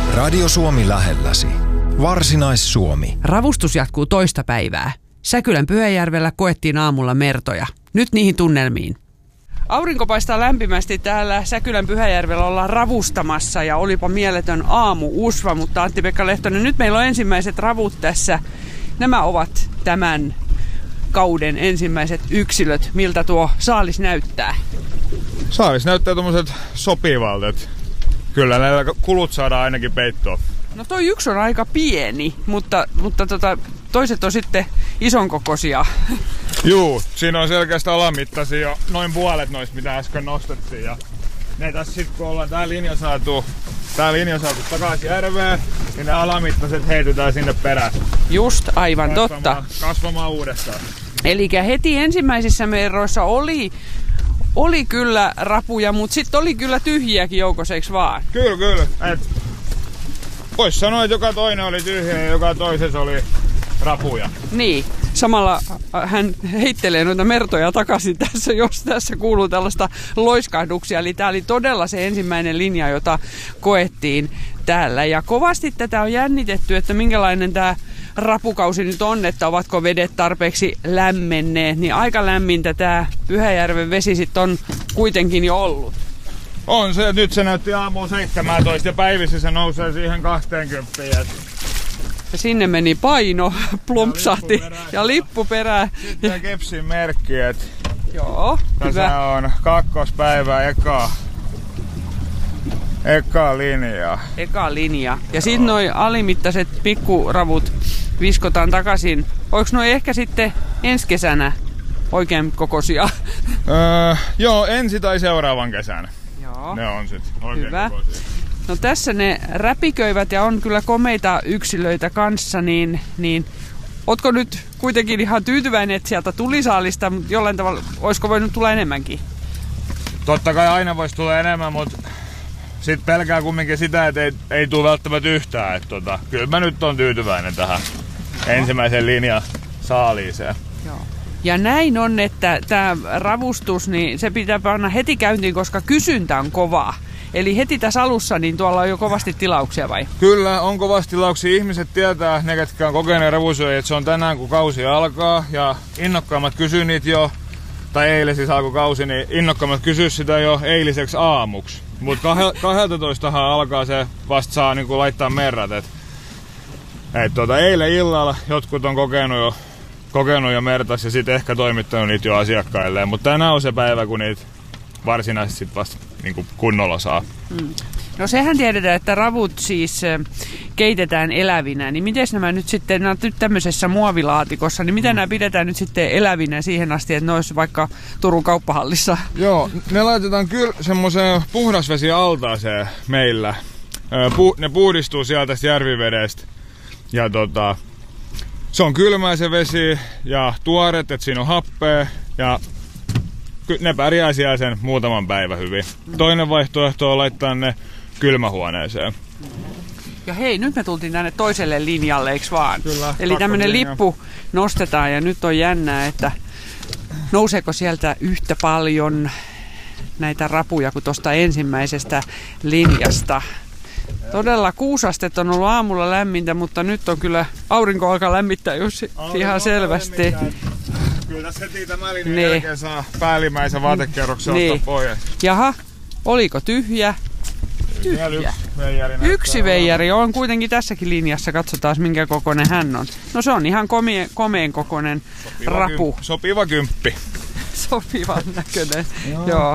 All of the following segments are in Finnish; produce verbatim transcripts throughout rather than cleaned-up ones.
Radio Suomi lähelläsi. Varsinais-Suomi. Ravustus jatkuu toista päivää. Säkylän Pyhäjärvellä koettiin aamulla mertoja. Nyt niihin tunnelmiin. Aurinko paistaa lämpimästi täällä Säkylän Pyhäjärvellä, ollaan ravustamassa ja olipa mieletön aamu-usva, mutta Antti-Pekka Lehtonen, nyt meillä on ensimmäiset ravut tässä. Nämä ovat tämän kauden ensimmäiset yksilöt. Miltä tuo saalis näyttää? Saalis näyttää tommoset sopivalta, että kyllä näillä kulut saadaan ainakin peittoon. No toi yksi on aika pieni, mutta, mutta tota, toiset on sitten ison kokoisia. Juu, siinä on selkeästi alamittaisia jo noin puolet noista, mitä äsken nostettiin. Ja ne tässä sit kun ollaan tää linja saatu, tää linja saatu takaisin järveen, niin ne alamittaiset heitetään sinne perään. Just, aivan kasvamaan, totta. Kasvamaan uudestaan. Elikkä heti ensimmäisissä merroissa oli, oli kyllä rapuja, mutta sitten oli kyllä tyhjiäkin joukossa, eiks vaan? Kyllä, kyllä. Et vois sanoa, että joka toinen oli tyhjä ja joka toisessa oli rapuja. Niin. Samalla hän heittelee noita mertoja takaisin tässä, jos tässä kuuluu tällaista loiskahduksia. Eli tämä oli todella se ensimmäinen linja, jota koettiin täällä. Ja kovasti tätä on jännitetty, että minkälainen tämä rapukausi nyt on, että ovatko vedet tarpeeksi lämmenneet. Niin aika lämmintä tämä Pyhäjärven vesi sitten on kuitenkin jo ollut. On se, nyt se näytti aamuun seitsemäntoista ja päivissä se nousee siihen kaksikymmentä. Ja sinne meni paino, plumpsahti ja lippu perään. Sitten kepsin merkki, että joo, tässä hyvä. on kakkospäivää eka, eka linja. Eka linja. Ja sitten noi alimittaiset pikkuravut viskotaan takaisin. Oiks noi ehkä sitten ensi kesänä oikein kokoisia? Öö, joo, ensi tai seuraavan kesänä. Joo. Ne on sit oikein Hyvä. kokoisia. No tässä ne räpiköivät ja on kyllä komeita yksilöitä kanssa, niin, niin ootko nyt kuitenkin ihan tyytyväinen, että sieltä tuli saalista, mutta jollain tavalla olisiko voinut tulla enemmänkin? Totta kai aina voisi tulla enemmän, mutta sit pelkää kumminkin sitä, että ei, ei tule välttämättä yhtään. Et tota, kyllä mä nyt on tyytyväinen tähän ensimmäisen linjan saaliiseen. Joo. Ja näin on, että tämä ravustus, niin se pitää panna heti käyntiin, koska kysyntä on kovaa. Eli heti tässä alussa, niin tuolla on jo kovasti tilauksia vai? Kyllä, on kovasti tilauksia. Ihmiset tietää, ne ketkä on kokeneet ravusyöjä, että se on tänään kun kausi alkaa. Ja innokkaammat kysyy niitä jo, tai eilen siis alkoi kausi, niin innokkaammat kysyy sitä jo eiliseksi aamuksi. Mutta kaksitoistahan alkaa se vasta saa niin laittaa merrat. Et, et tota, eilen illalla jotkut on kokenut jo, kokenut jo mertas ja sitten ehkä toimittanut niitä jo asiakkailleen. Mutta tänään on se päivä, kun niitä varsinaisesti sit vasta niin kunnolla saa. Mm. No sehän tiedetään, että ravut siis keitetään elävinä, niin miten nämä nyt sitten, nämä nyt tämmöisessä muovilaatikossa, niin miten mm. nämä pidetään nyt sitten elävinä siihen asti, että ne olisi vaikka Turun kauppahallissa? Joo, ne laitetaan kyllä semmoiseen puhdasvesialtaaseen meillä. Pu- ne puhdistuu sieltä järvivedestä ja tota, se on kylmää se vesi ja tuoret, että siinä on happea ja ne pärjää siellä sen muutaman päivän hyvin. Toinen vaihtoehto on laittaa ne kylmähuoneeseen. Ja hei, nyt me tultiin tänne toiselle linjalle, eiks vaan? Kyllä, eli tämmönen linja. lippu nostetaan ja nyt on jännää, että nouseeko sieltä yhtä paljon näitä rapuja kuin tuosta ensimmäisestä linjasta. Todella kuusastet on ollut aamulla lämmintä, mutta nyt on kyllä aurinko alkaa lämmittää jos ihan selvästi. Kyllä tässä heti tämän linjan niin. jälkeen saa päällimmäisen vaatekerroksen niin. ottaa pois. Jaha, oliko tyhjä? Tyhjä. Yksi veijari, Yksi veijari on kuitenkin tässäkin linjassa. Katsotaan minkä kokoinen hän on. No se on ihan komeen, komeen kokoinen sopiva rapu. Kym, sopiva kymppi. Sopivan näköinen, joo. joo.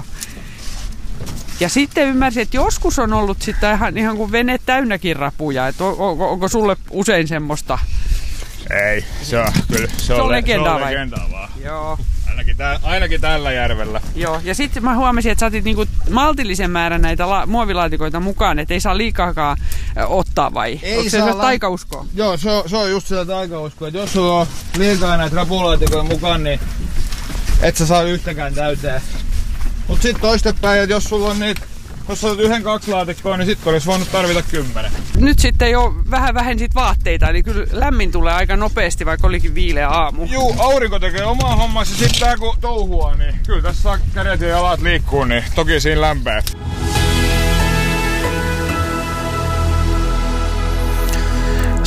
Ja sitten ymmärsin, että joskus on ollut sitten ihan, ihan kuin vene täynnäkin rapuja. Et on, on, onko sulle usein semmoista? Ei, se on kyllä. Se, se on, on legendaa se vai? legendaa vaan. Joo. Ainakin, tä, ainakin tällä järvellä. Joo, ja sitten mä huomasin, että sä otit niinku maltillisen määrän näitä la- muovilaatikoita mukaan, että ei saa liikaakaan äh, ottaa vai? Ei onko se saa la- la- taikauskoa? Joo, se on, se on just sitä taikauskoa, että jos sulla on liikaa näitä rapulaatikoja mukaan, niin et sä saa yhtäkään täyteen. Mut sit toistepäin, että jos sulla on niitä, jos sä olet yhden kaksi laatikkoa, niin sit olisi voinut tarvita kymmenen. Nyt sitten jo vähän vähensit vaatteita, eli kyllä lämmin tulee aika nopeasti, vaikka olikin viileä aamu. Juu, aurinko tekee omaa hommansa ja sit tää kun touhua, niin kyllä tässä saa kädet ja jalat liikkuu, niin toki siinä lämpää.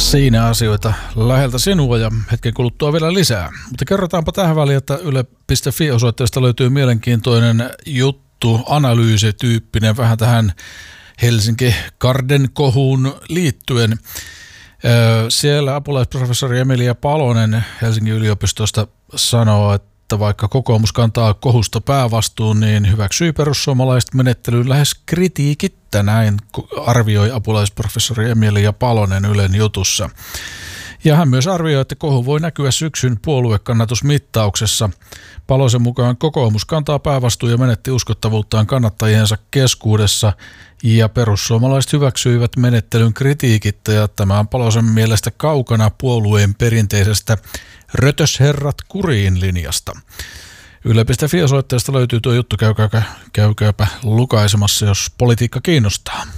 Siinä asioita läheltä sinua ja hetken kuluttua vielä lisää. Mutta kerrotaanpa tähän väliin, että yle piste fi-osoitteesta löytyy mielenkiintoinen juttu, analyysityyppinen vähän tähän Helsinki Garden kohuun liittyen. Siellä apulaisprofessori Emilia Palonen Helsingin yliopistosta sanoo, että vaikka kokoomus kantaa kohusta päävastuun, niin hyväksyy perussuomalaiset menettelyyn lähes kritiikittä, näin arvioi apulaisprofessori Emilia Palonen Ylen jutussa. Ja hän myös arvioi, että kohu voi näkyä syksyn puoluekannatusmittauksessa. Palosen mukaan kokoomus kantaa päävastuun ja menetti uskottavuuttaan kannattajiensa keskuudessa, ja perussuomalaiset hyväksyivät menettelyn kritiikittä, ja tämä on Palosen mielestä kaukana puolueen perinteisestä rötösherrat kuriin linjasta. yle piste fi-osoitteesta löytyy tuo juttu, käykääpä, käykääpä lukaisemassa, jos politiikka kiinnostaa.